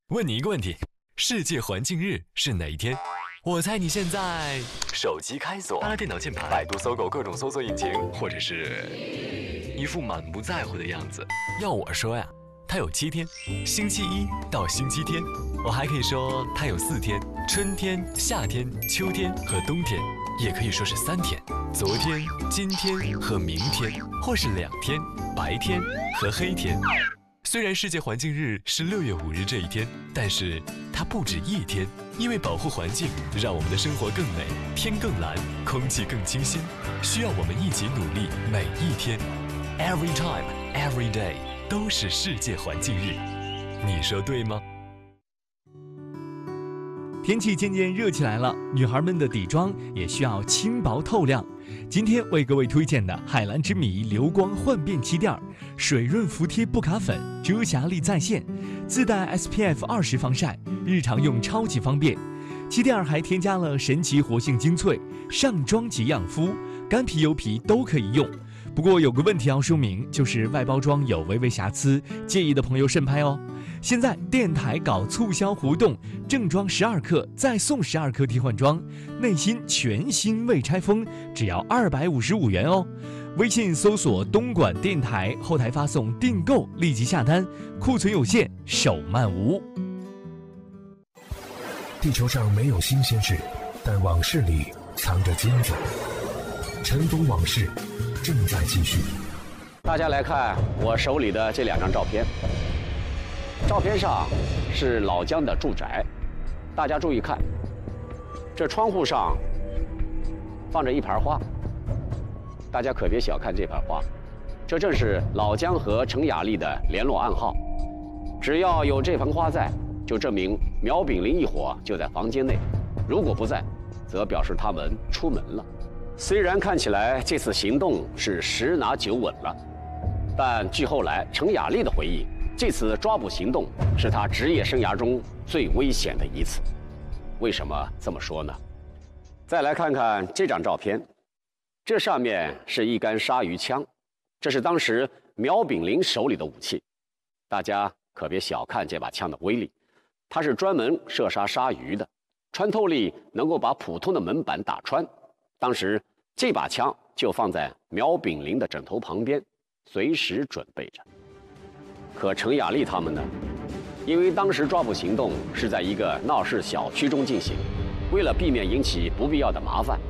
问你一个问题：世界环境日是哪一天？我猜你现在手机开锁，拉电脑键盘，百度、搜狗各种搜索引擎，或者是一副满不在乎的样子。要我说呀，它有7天，星期一到星期天。我还可以说它有4天，春天、夏天、秋天和冬天，也可以说是3天，昨天、今天和明天，或是2天，白天和黑天。虽然世界环境日是6月5日这一天，但是它不止1天，因为保护环境，让我们的生活更美，天更蓝，空气更清新，需要我们一起努力，每一天 ，every time, every day 都是世界环境日，你说对吗？ 天气渐渐热起来了，女孩们的底妆也需要轻薄透亮。今天为各位推荐的海蓝之谜流光焕变气垫，水润服帖不卡粉，遮瑕力在线，自带 SPF 20防晒，日常用超级方便。气垫还添加了神奇活性精粹，上妆即养肤，干皮油皮都可以用。不过有个问题要说明，就是外包装有微微瑕疵，介意的朋友慎拍哦。现在电台搞促销活动，正装12克再送12克替换装，内心全新未拆封，只要255元哦。微信搜索东莞电台，后台发送订购，立即下单，库存有限，手慢无。 地球上没有新鲜事，但往事里藏着金子。尘封往事正在继续。 大家来看我手里的这2张照片。照片上是老姜的住宅，大家注意看，这窗户上放着一盘花，大家可别小看这盘花，这正是老姜和程雅丽的联络暗号。只要有这盆花在，就证明苗炳林一伙就在房间内，如果不在，则表示他们出门了。虽然看起来这次行动是10拿9稳了，但据后来程雅丽的回忆，这次抓捕行动是他职业生涯中最危险的一次。为什么这么说呢？再来看看这张照片，这上面是一杆鲨鱼枪，这是当时苗炳林手里的武器。大家可别小看这把枪的威力，它是专门射杀鲨鱼的，穿透力能够把普通的门板打穿。当时这把枪就放在苗炳林的枕头旁边，随时准备着。可程雅丽他们呢？因为当时抓捕行动是在一个闹市小区中进行，为了避免引起不必要的麻烦，